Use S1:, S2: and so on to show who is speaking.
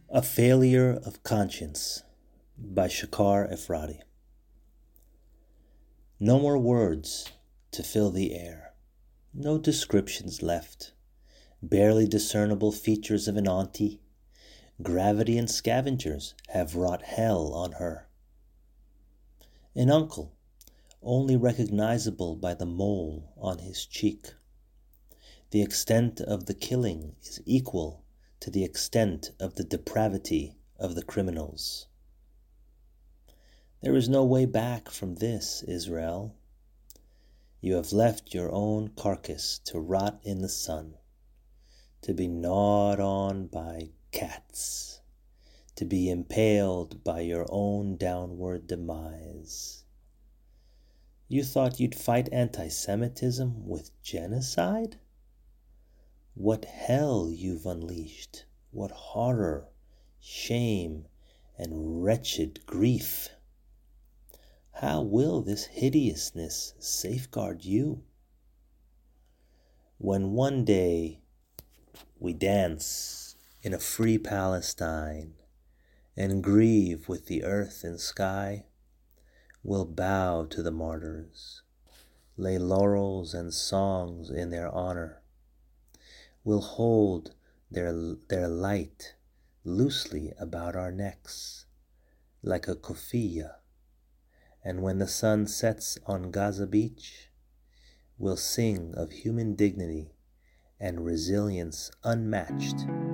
S1: A Failure of Conscience by Shakar Efrati. No more words to fill the air, no descriptions left, barely discernible features of an auntie. Gravity and scavengers have wrought hell on her. An uncle, only recognizable by the mole on his cheek. The extent of the killing is equal to the extent of the depravity of the criminals. There is no way back from this, Israel. You have left your own carcass to rot in the sun, to be gnawed on by cats, to be impaled by your own downward demise. You thought you'd fight anti-Semitism with genocide? What hell you've unleashed, what horror, shame, and wretched grief. How will this hideousness safeguard you? When one day we dance in a free Palestine and grieve with the earth and sky, we'll bow to the martyrs, lay laurels and songs in their honor. We'll hold their light loosely about our necks, like a kufiyya. And when the sun sets on Gaza Beach, we'll sing of human dignity and resilience unmatched